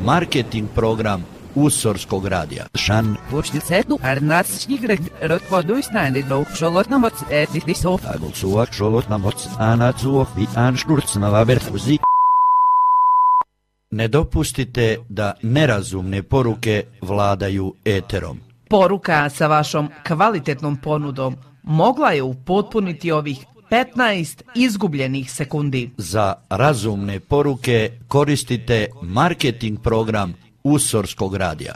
marketing program Usorskog radija. Šan. Počticetu arnatsnigre rotvoduisnani do šolotnamoc etisov. Agulsuak šolotnamoc anacuok i anšturcnavaberfuzi. Ne dopustite da nerazumne poruke vladaju eterom. Poruka sa vašom kvalitetnom ponudom mogla je upotpuniti ovih 15 izgubljenih sekundi. Za razumne poruke koristite marketing program Usorskog radija.